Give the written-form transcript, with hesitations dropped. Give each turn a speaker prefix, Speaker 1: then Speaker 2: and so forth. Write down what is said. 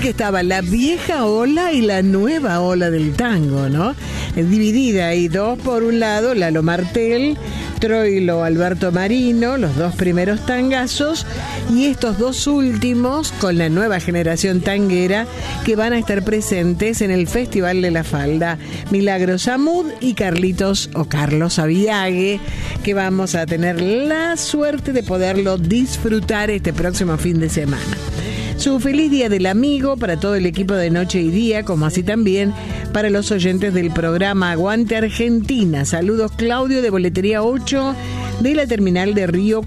Speaker 1: decir que estaba la vieja ola y la nueva ola del tango, ¿no? Dividida ahí dos, por un lado Lalo Martel, Troilo, Alberto Marino, los dos primeros tangazos, y estos dos últimos con la nueva generación tanguera que van a estar presentes en el Festival de la Falda, Milagros Amud y Carlos Aviague, que vamos a tener la suerte de poderlo disfrutar este próximo fin de semana. Su feliz Día del Amigo para todo el equipo de Noche y Día, como así también para los oyentes del programa Aguante Argentina. Saludos, Claudio de Boletería 8 de la Terminal de Río